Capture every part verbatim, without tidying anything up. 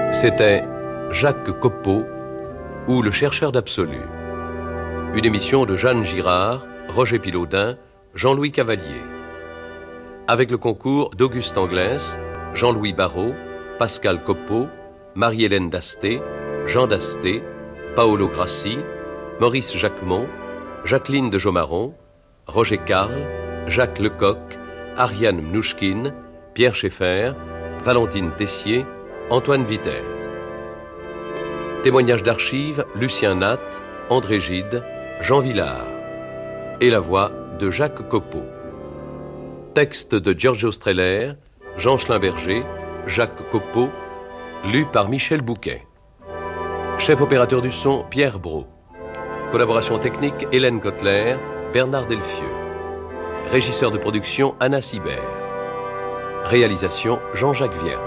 C'était Jacques Copeau ou Le chercheur d'absolu. Une émission de Jeanne Girard, Roger Pilaudin, Jean-Louis Cavalier. Avec le concours d'Auguste Anglès, Jean-Louis Barrault, Pascal Copeau, Marie-Hélène Dasté, Jean Dasté, Paolo Grassi, Maurice Jacquemont, Jacqueline de Jomaron, Roger Carle, Jacques Lecoq, Ariane Mnouchkine, Pierre Schaeffer, Valentine Tessier, Antoine Vitez. Témoignages d'archives, Lucien Nat, André Gide, Jean Villard. Et la voix de Jacques Copeau. Texte de Giorgio Streller, Jean Schlimberger, Jacques Copeau, lu par Michel Bouquet. Chef opérateur du son, Pierre Brault. Collaboration technique, Hélène Kotler, Bernard Delfieux. Régisseur de production, Anna Sibert. Réalisation, Jean-Jacques Vierne.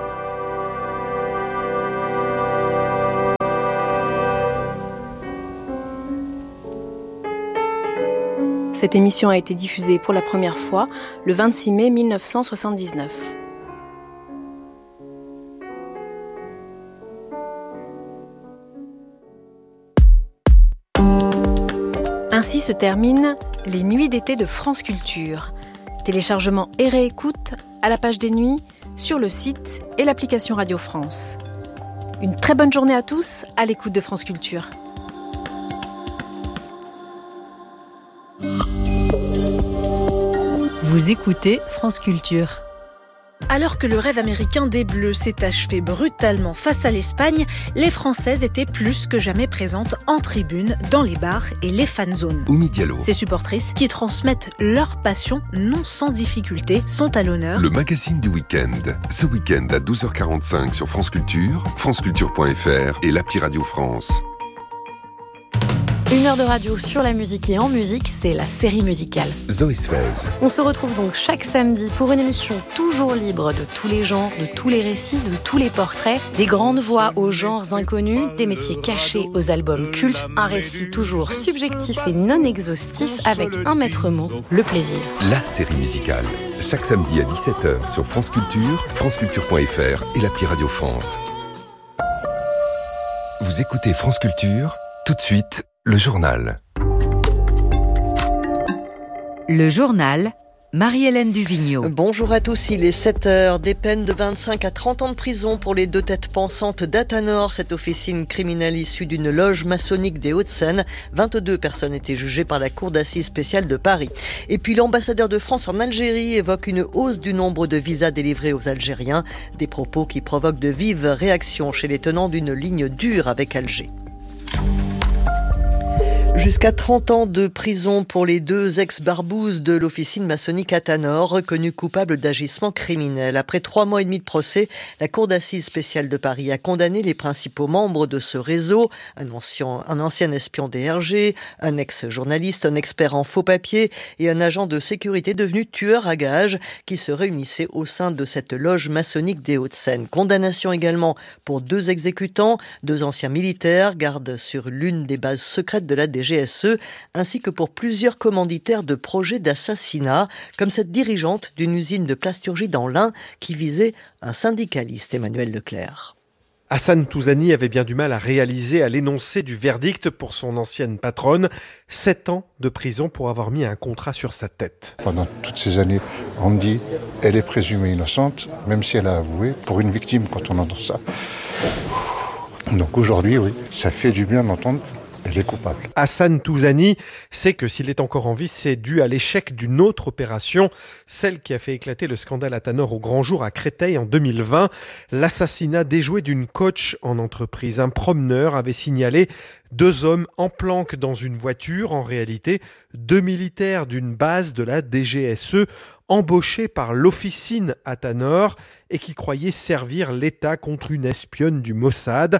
Cette émission a été diffusée pour la première fois le vingt-six mai mille neuf cent soixante-dix-neuf. Ainsi se terminent les Nuits d'été de France Culture. Téléchargement et réécoute à la page des Nuits, sur le site et l'application Radio France. Une très bonne journée à tous à l'écoute de France Culture. Vous écoutez France Culture. Alors que le rêve américain des Bleus s'est achevé brutalement face à l'Espagne, les Françaises étaient plus que jamais présentes en tribune, dans les bars et les fan zones. Oumi Diallo. Ces supportrices, qui transmettent leur passion non sans difficulté, sont à l'honneur. Le magazine du week-end. Ce week-end à douze heures quarante-cinq sur France Culture, franceculture point f r et l'appli Radio France. Une heure de radio sur la musique et en musique, c'est la série musicale. Zoé Sfez. On se retrouve donc chaque samedi pour une émission toujours libre de tous les genres, de tous les récits, de tous les portraits, des grandes voix aux genres inconnus, des métiers cachés aux albums cultes, un récit toujours subjectif et non exhaustif avec un maître mot, le plaisir. La série musicale. Chaque samedi à dix-sept heures sur France Culture, franceculture point f r et l'appli Radio France. Vous écoutez France Culture, tout de suite, le journal. Le journal, Marie-Hélène Duvigneau. Bonjour à tous, il est sept heures. Des peines de vingt-cinq à trente ans de prison pour les deux têtes pensantes d'Athanor, cette officine criminelle issue d'une loge maçonnique des Hauts-de-Seine. vingt-deux personnes étaient jugées par la Cour d'assises spéciale de Paris. Et puis l'ambassadeur de France en Algérie évoque une hausse du nombre de visas délivrés aux Algériens. Des propos qui provoquent de vives réactions chez les tenants d'une ligne dure avec Alger. Jusqu'à trente ans de prison pour les deux ex-barbouzes de l'officine maçonnique Athanor, reconnus coupables d'agissements criminels. Après trois mois et demi de procès, la Cour d'assises spéciale de Paris a condamné les principaux membres de ce réseau, un ancien, un ancien espion des R G, un ex-journaliste, un expert en faux papiers et un agent de sécurité devenu tueur à gages qui se réunissaient au sein de cette loge maçonnique des Hauts-de-Seine. Condamnation également pour deux exécutants, deux anciens militaires, gardes sur l'une des bases secrètes de la D G S E, ainsi que pour plusieurs commanditaires de projets d'assassinat, comme cette dirigeante d'une usine de plasturgie dans l'Ain qui visait un syndicaliste, Emmanuel Leclerc. Hassan Touzani avait bien du mal à réaliser à l'énoncé du verdict pour son ancienne patronne. Sept ans de prison pour avoir mis un contrat sur sa tête. Pendant toutes ces années, on me dit elle est présumée innocente, même si elle a avoué. Pour une victime, quand on entend ça. Donc aujourd'hui, oui, ça fait du bien d'entendre. Elle est coupable. Hassan Touzani sait que s'il est encore en vie, c'est dû à l'échec d'une autre opération, celle qui a fait éclater le scandale Athanor au grand jour à Créteil en deux mille vingt. L'assassinat déjoué d'une coach en entreprise. Un promeneur avait signalé deux hommes en planque dans une voiture. En réalité, deux militaires d'une base de la D G S E embauchés par l'officine Athanor et qui croyaient servir l'État contre une espionne du Mossad.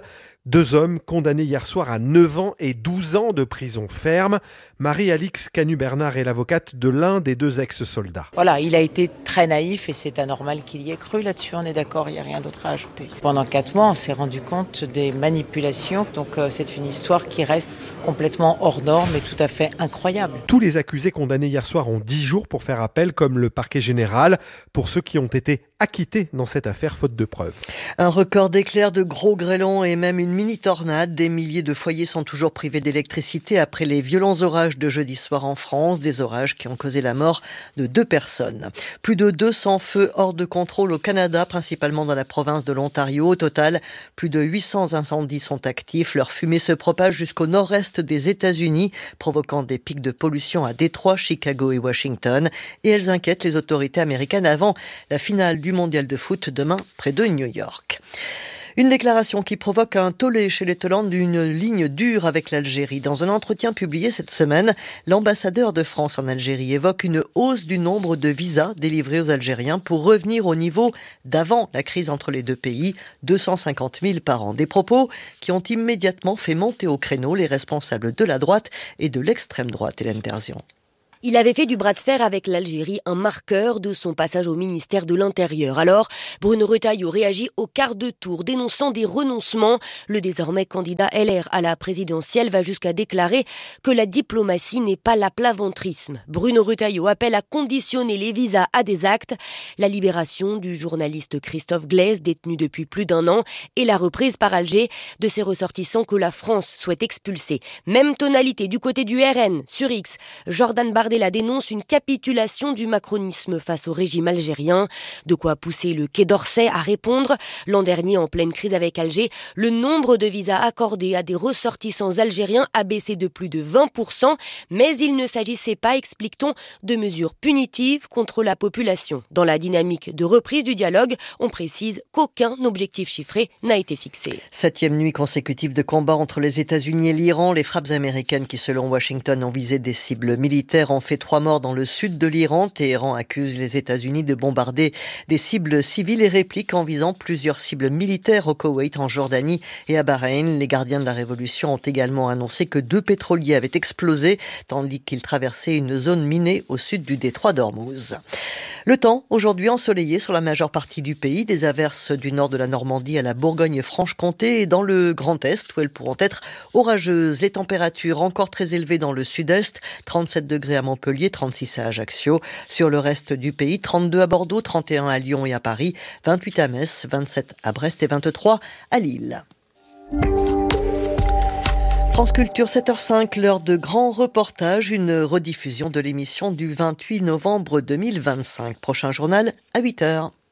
Deux hommes condamnés hier soir à neuf ans et douze ans de prison ferme. Marie-Alix Canu-Bernard est l'avocate de l'un des deux ex-soldats. Voilà, il a été très naïf et c'est anormal qu'il y ait cru là-dessus, on est d'accord, il n'y a rien d'autre à ajouter. Pendant quatre mois, on s'est rendu compte des manipulations, donc euh, c'est une histoire qui reste complètement hors norme et tout à fait incroyable. Tous les accusés condamnés hier soir ont dix jours pour faire appel, comme le parquet général, pour ceux qui ont été acquittés dans cette affaire faute de preuves. Un record d'éclairs, de gros grêlons et même une mini-tornade. Des milliers de foyers sont toujours privés d'électricité après les violents orages de jeudi soir en France. Des orages qui ont causé la mort de deux personnes. Plus de deux cents feux hors de contrôle au Canada, principalement dans la province de l'Ontario. Au total, plus de huit cents incendies sont actifs. Leur fumée se propage jusqu'au nord-est des États-Unis, provoquant des pics de pollution à Détroit, Chicago et Washington. Et elles inquiètent les autorités américaines avant la finale du mondial de foot demain près de New York. Une déclaration qui provoque un tollé chez les tenants d'une ligne dure avec l'Algérie. Dans un entretien publié cette semaine, l'ambassadeur de France en Algérie évoque une hausse du nombre de visas délivrés aux Algériens pour revenir au niveau d'avant la crise entre les deux pays, deux cent cinquante mille par an. Des propos qui ont immédiatement fait monter au créneau les responsables de la droite et de l'extrême droite. Hélène Terzian. Il avait fait du bras de fer avec l'Algérie un marqueur de son passage au ministère de l'Intérieur. Alors, Bruno Retailleau réagit au quart de tour, dénonçant des renoncements. Le désormais candidat L R à la présidentielle va jusqu'à déclarer que la diplomatie n'est pas l'aplaventrisme. Bruno Retailleau appelle à conditionner les visas à des actes. La libération du journaliste Christophe Glaise, détenu depuis plus d'un an, et la reprise par Alger de ses ressortissants que la France souhaite expulser. Même tonalité du côté du R N. Sur X, Jordan Bardella dénonce une capitulation du macronisme face au régime algérien. De quoi pousser le Quai d'Orsay à répondre. L'an dernier, en pleine crise avec Alger, le nombre de visas accordés à des ressortissants algériens a baissé de plus de vingt pour cent. Mais il ne s'agissait pas, explique-t-on, de mesures punitives contre la population. Dans la dynamique de reprise du dialogue, on précise qu'aucun objectif chiffré n'a été fixé. Septième nuit consécutive de combat entre les États-Unis et l'Iran. Les frappes américaines qui, selon Washington, ont visé des cibles militaires ont fait trois morts dans le sud de l'Iran. Téhéran accuse les États-Unis de bombarder des cibles civiles et réplique en visant plusieurs cibles militaires au Koweït, en Jordanie et à Bahreïn. Les gardiens de la révolution ont également annoncé que deux pétroliers avaient explosé tandis qu'ils traversaient une zone minée au sud du détroit d'Ormuz. Le temps, aujourd'hui ensoleillé sur la majeure partie du pays, des averses du nord de la Normandie à la Bourgogne-Franche-Comté et dans le Grand Est où elles pourront être orageuses. Les températures encore très élevées dans le sud-est, trente-sept degrés à Montpellier, trente-six à Ajaccio. Sur le reste du pays, trente-deux à Bordeaux, trente et un à Lyon et à Paris, vingt-huit à Metz, vingt-sept à Brest et vingt-trois à Lille. France Culture, sept heures cinq, l'heure de grand reportage, une rediffusion de l'émission du vingt-huit novembre deux mille vingt-cinq. Prochain journal à huit heures.